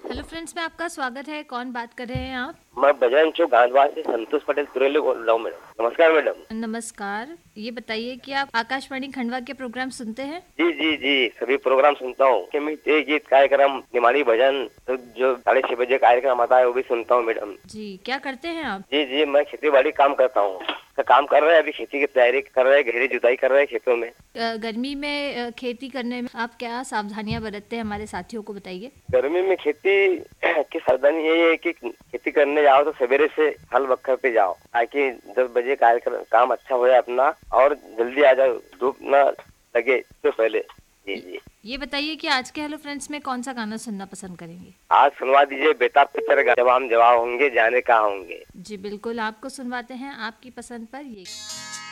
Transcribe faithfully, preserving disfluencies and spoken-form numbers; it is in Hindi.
हेलो फ्रेंड्स, में आपका स्वागत है। कौन बात कर रहे हैं आप? मैं बजरंग चौक गांधीवास से संतोष पटेल तुरेली बोल रहा हूँ मैडम। नमस्कार मैडम। नमस्कार। ये बताइए कि आप आकाशवाणी खंडवा के प्रोग्राम सुनते हैं? जी जी जी सभी प्रोग्राम सुनता हूँ। कि मैं ये गीत कार्यक्रम निमाड़ी भजन तो जो साढ़े छह बजे कार्यक्रम आता है वो भी सुनता हूँ मैडम। जी, क्या करते हैं आप? जी जी मैं खेती बाड़ी काम करता हूँ। तो काम कर रहे हैं, अभी खेती की तैयारी कर रहे हैं, गहरी जुताई कर रहे हैं खेतों में। अ, गर्मी में अ, खेती करने में आप क्या सावधानियां बरतते हैं, हमारे साथियों को बताइए। गर्मी में खेती की सावधानी यही है कि खेती करने जाओ तो सवेरे से हल वक्कर पे जाओ, ताकि दस बजे कार्यक्रम काम अच्छा हो जाए अपना और जल्दी आ जाओ, धूप न लगे इससे पहले। जी जी ये बताइए कि आज के हेलो फ्रेंड्स में कौन सा गाना सुनना पसंद करेंगे? आज सुनवा दीजिए बेताब पिक्चर का जब हम जवाब होंगे जाने कहाँ होंगे। जी बिल्कुल, आपको सुनवाते हैं आपकी पसंद पर ये।